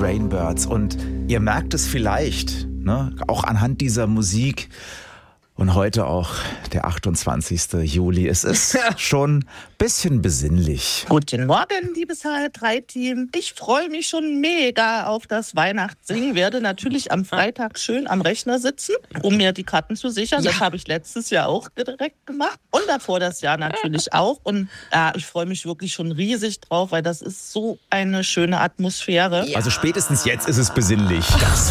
Rainbirds. Und ihr merkt es vielleicht, ne, auch anhand dieser Musik. Und heute auch der 28. Juli. Es ist schon ein bisschen besinnlich. Guten Morgen, liebes HR3-Team. Ich freue mich schon mega auf das Weihnachtssingen. Werde natürlich am Freitag schön am Rechner sitzen, um mir die Karten zu sichern. Das habe ich letztes Jahr auch direkt gemacht. Und davor das Jahr natürlich auch. Und ich freue mich wirklich schon riesig drauf, weil das ist so eine schöne Atmosphäre. Also spätestens jetzt ist es besinnlich. Das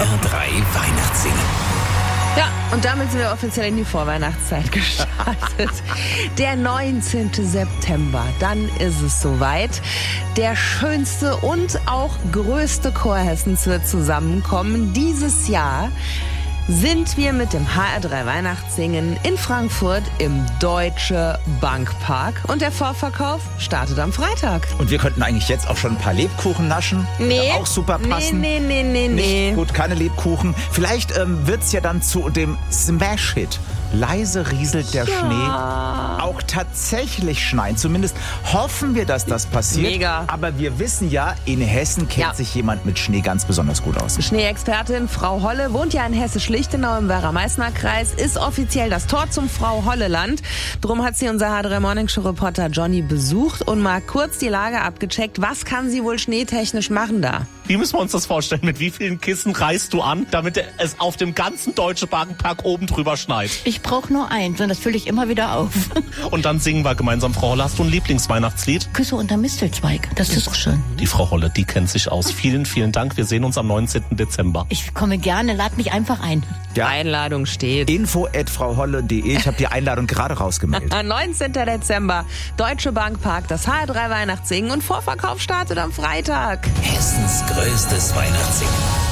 HR3 Weihnachtssingen. Ja, und damit sind wir offiziell in die Vorweihnachtszeit gestartet. Der 19. September, dann ist es soweit. Der schönste und auch größte Chor Hessens wird zusammenkommen. Dieses Jahr sind wir mit dem HR3 Weihnachtssingen in Frankfurt im Deutsche Bankpark. Und der Vorverkauf startet am Freitag. Und wir könnten eigentlich jetzt auch schon ein paar Lebkuchen naschen. Nee. Auch super passen. Nee. Nicht gut, keine Lebkuchen. Vielleicht wird's ja dann zu dem Smash-Hit. Leise rieselt der Schnee. Auch tatsächlich schneien. Zumindest hoffen wir, dass das passiert. Mega. Aber wir wissen ja, in Hessen kennt sich jemand mit Schnee ganz besonders gut aus. Schneeexpertin Frau Holle wohnt ja in Hessisch-Lichtenau im Werra-Meißner-Kreis, ist offiziell das Tor zum Frau-Holle-Land. Drum hat sie unser HR3 Morning Show Reporter Johnny besucht und mal kurz die Lage abgecheckt. Was kann sie wohl schneetechnisch machen da? Wie müssen wir uns das vorstellen? Mit wie vielen Kissen reißt du an, damit es auf dem ganzen Deutsche Bankpark oben drüber schneit? Ich brauche nur eins und das fülle ich immer wieder auf. Und dann singen wir gemeinsam. Frau Holle, hast du ein Lieblingsweihnachtslied? Küsse unter Mistelzweig, das ist schön. Die Frau Holle, die kennt sich aus. Vielen, vielen Dank. Wir sehen uns am 19. Dezember. Ich komme gerne, lad mich einfach ein. Ja. Einladung steht. info@frauholle.de. Ich habe die Einladung gerade rausgemeldet. 19. Dezember, Deutsche Bankpark, das HR3 Weihnachtssingen und Vorverkauf startet am Freitag. Hessens größtes Weihnachtssingen.